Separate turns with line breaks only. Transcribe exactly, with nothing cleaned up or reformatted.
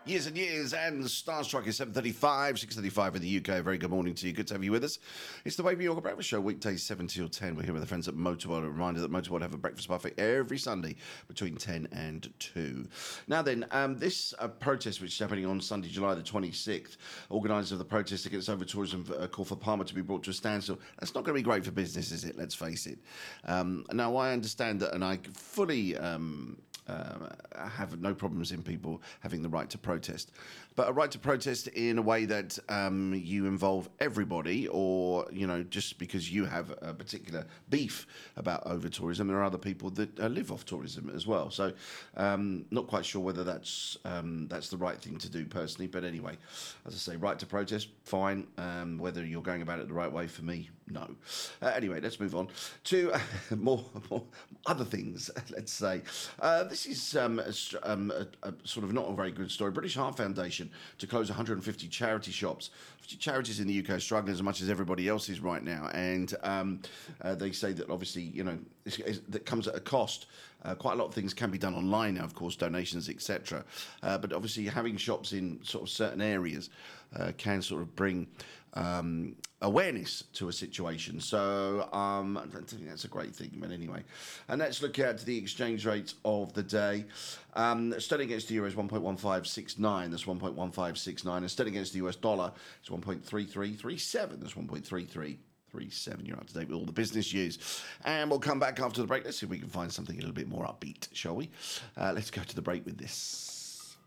Years and years, and Starstruck is seven thirty-five, six thirty-five in the U K. Very good morning to you. Good to have you with us. It's the Wavy Yorker Breakfast Show, weekdays seven till ten. We're here with the friends at Motorworld. A reminder that Motorworld have a breakfast buffet every Sunday between ten and two. Now then, um, this uh, protest, which is happening on Sunday, July the twenty-sixth, organisers of the protest against over-tourism uh, call for Palma to be brought to a standstill. That's not going to be great for business, is it? Let's face it. Um, now, I understand that, and I fully... Um, Uh, have no problems in people having the right to protest. But a right to protest in a way that um, you involve everybody, or, you know, just because you have a particular beef about over-tourism, there are other people that uh, live off tourism as well. So um, not quite sure whether that's um, that's the right thing to do personally. But anyway, as I say, right to protest, fine. Um, whether you're going about it the right way, for me, no. Uh, anyway, let's move on to uh, more, more other things, let's say. Uh, this is um, a, um, a, a sort of not a very good story. British Heart Foundation to close one hundred fifty charity shops. Charities in the U K are struggling as much as everybody else is right now, and um, uh, they say that obviously, you know, it's, it's, that comes at a cost. Uh, quite a lot of things can be done online now, of course, donations, et cetera. Uh, but obviously, having shops in sort of certain areas uh, can sort of bring um, awareness to a situation. So um, I don't think that's a great thing, but anyway. And let's look at the exchange rate of the day. Um, sterling against the euro is one point one five six nine. That's one point one five six nine. And sterling against the U S dollar is one point three three three seven. That's one point three three three seven. You're up to date with all the business news. And we'll come back after the break. Let's see if we can find something a little bit more upbeat, shall we? Uh, let's go to the break with this.